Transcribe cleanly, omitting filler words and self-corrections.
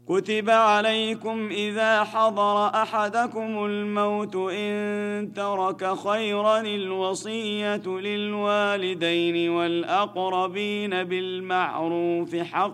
كتب عليكم إذا حضر أحدكم الموت إن ترك خيرا الوصية للوالدين والأقربين بالمعروف حقا